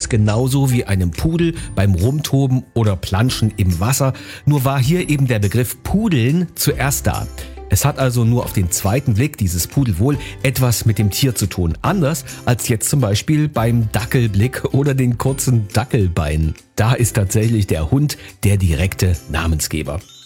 es genauso wie einem Pudel beim Rumtoben oder Planschen im Wasser, nur war hier eben der Begriff Pudeln zuerst da. Es hat also nur auf den zweiten Blick, dieses Pudelwohl, etwas mit dem Tier zu tun. Anders als jetzt zum Beispiel beim Dackelblick oder den kurzen Dackelbeinen. Da ist tatsächlich der Hund der direkte Namensgeber.